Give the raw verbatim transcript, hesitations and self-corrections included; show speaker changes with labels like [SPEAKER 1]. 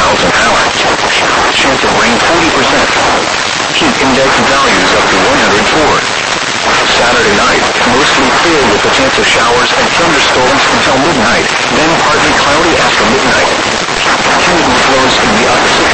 [SPEAKER 1] miles an hour. Chance of rain forty percent. Heat index values up to one hundred four. Saturday night, mostly clear with a chance of showers and thunderstorms until midnight, then partly cloudy after midnight. Humidity flows in the upper